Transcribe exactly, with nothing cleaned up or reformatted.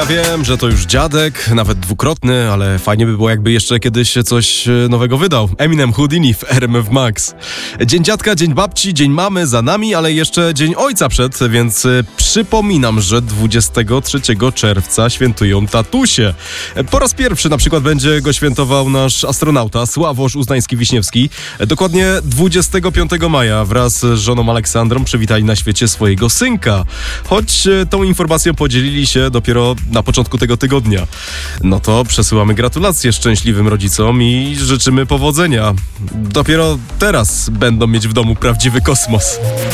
ja wiem, że to już dziadek, nawet dwukrotny, ale fajnie by było, jakby jeszcze kiedyś coś nowego wydał. Eminem Houdini w R M F Max. Dzień dziadka, dzień babci, dzień mamy za nami, ale jeszcze dzień ojca przed, więc przypominam, że dwudziestego trzeciego czerwca świętują tatusie. Po raz pierwszy na przykład będzie go świętował nasz astronauta Sławosz Uznański-Wiśniewski. Dokładnie dwudziestego piątego maja wraz z żoną Aleksandrą przywitali na świecie swojego synka. Choć tą informacją podzielili się dopiero na początku tego tygodnia. No to przesyłamy gratulacje szczęśliwym rodzicom i życzymy powodzenia. Dopiero teraz będą mieć w domu prawdziwy kosmos.